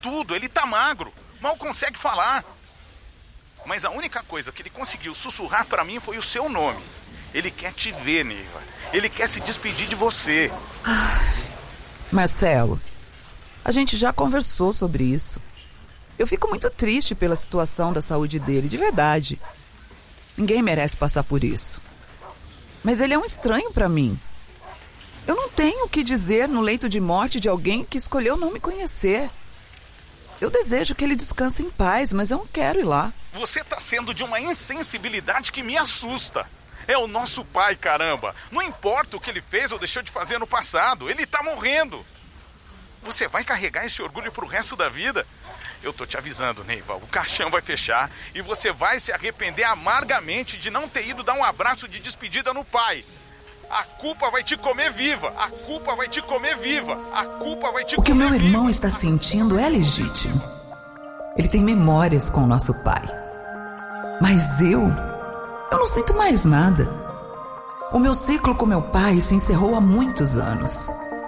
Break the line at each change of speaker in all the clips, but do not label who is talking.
tudo, ele tá magro, mal consegue falar. Mas a única coisa que ele conseguiu sussurrar pra mim foi o seu nome. Ele quer te ver, Neiva. Ele quer se despedir de você.
Marcelo, a gente já conversou sobre isso. Eu fico muito triste pela situação da saúde dele, de verdade. Ninguém merece passar por isso. Mas ele é um estranho pra mim. Eu não tenho o que dizer no leito de morte de alguém que escolheu não me conhecer. Eu desejo que ele descanse em paz, mas eu não quero ir lá.
Você tá sendo de uma insensibilidade que me assusta. É o nosso pai, caramba. Não importa o que ele fez ou deixou de fazer no passado. Ele tá morrendo. Você vai carregar esse orgulho pro resto da vida? Eu tô te avisando, Neiva. O caixão vai fechar e você vai se arrepender amargamente de não ter ido dar um abraço de despedida no pai. A culpa vai te comer viva. A culpa vai te comer viva. A culpa vai te comer viva.
O que o meu irmão está sentindo é legítimo. Ele tem memórias com o nosso pai. Mas eu não sinto mais nada. O meu ciclo com meu pai se encerrou há muitos anos.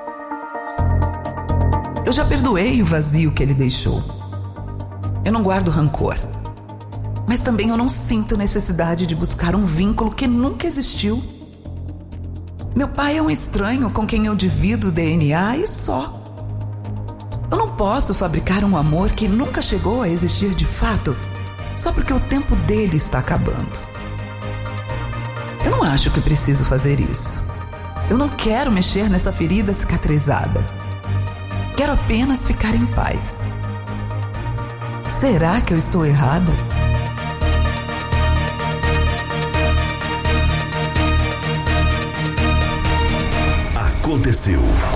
Eu já perdoei o vazio que ele deixou. Eu não guardo rancor. Mas também eu não sinto necessidade de buscar um vínculo que nunca existiu. Meu pai é um estranho com quem eu divido o DNA e só. Eu não posso fabricar um amor que nunca chegou a existir de fato, só porque o tempo dele está acabando. Eu não acho que preciso fazer isso. Eu não quero mexer nessa ferida cicatrizada. Quero apenas ficar em paz. Será que eu estou errada?
Aconteceu.